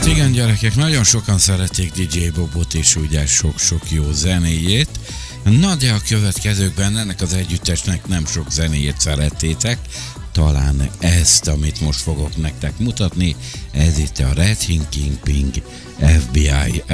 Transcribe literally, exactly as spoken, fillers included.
Igen, gyerekek, nagyon sokan szerették dé dzsé Bobot és ugye sok-sok jó zenéjét. Na de a következőkben ennek az együttesnek nem sok zenéjét szerettétek. Talán ezt, amit most fogok nektek mutatni, ez itt a Red King Ping ef bé i